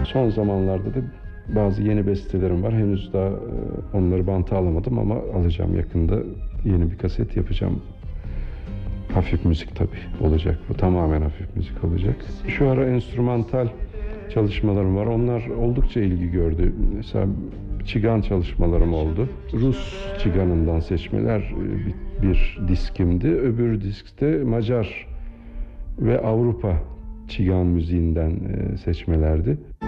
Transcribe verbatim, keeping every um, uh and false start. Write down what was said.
Son zamanlarda da bazı yeni bestelerim var. Henüz daha onları banta alamadım ama alacağım yakında. Yeni bir kaset yapacağım. Hafif müzik tabii olacak. Bu tamamen hafif müzik olacak. Şu ara enstrümantal çalışmalarım var. Onlar oldukça ilgi gördü. Mesela çigan çalışmalarım oldu. Rus çiganından seçmeler bir, bir diskimdi. Öbür diskte Macar ve Avrupa çigan müziğinden seçmelerdi.